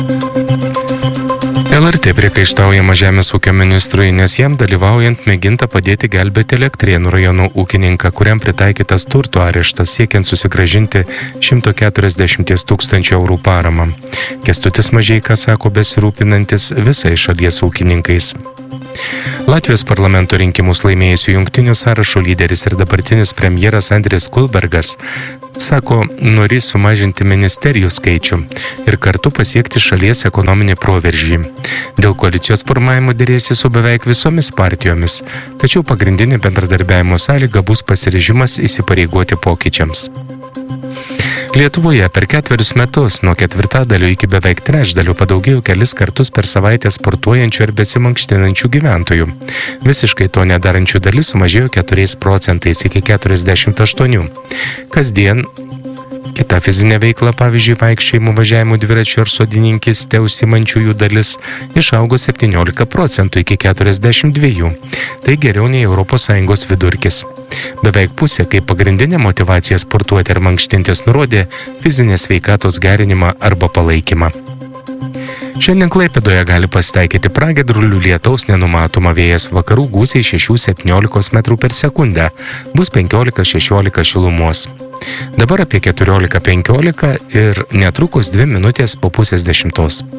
LRT priekaištaujama žemės ūkio ministrui, nes jam dalyvaujant mėginta padėti gelbėti Elektrėnų rajono ūkininką, kuriam pritaikytas turto areštas siekiant susigrąžinti 140 000 eurų paramą. Kęstutis Mažeika sako besirūpinantis visai šalies ūkininkais. Latvijos parlamento rinkimus laimėjusių jungtinių sąrašo lyderis ir dabartinis premjeras Andris Kulbergas sako, nori sumažinti ministerijų skaičių ir kartu pasiekti šalies ekonominį proveržį. Dėl koalicijos formavimo dėrėsi su beveik visomis partijomis, tačiau pagrindinė bendradarbiavimo sąlyga bus pasiryžimas įsipareigoti pokyčiams. Lietuvoje per 4 metus nuo 1/4 iki beveik 1/3 padaugėjo kelis kartus per savaitę sportuojančių ir besimankštinančių gyventojų. Visiškai to nedarančių dalis sumažėjo 4 procentais iki 48. Kasdien kita fizinė veikla, pavyzdžiui, vaikščiojimų, važiavimų dviračių ir sodininkystė užsiimančiųjų dalis išaugo 17 procentų iki 42. Tai geriau nei ES vidurkis. Beveik pusė, kaip pagrindinė motyvacija sportuoti ir mankštintis, nurodė fizinės sveikatos gerinimą arba palaikymą. Šiandien Klaipėdoje gali pasitaikyti pragiedrulių, lietaus nenumatoma, vėjas vakarų gūsiai 6–17 metrų per sekundę, bus 15–16 šilumos. Dabar apie 14–15 ir netrukus 2 minutės po 9:30.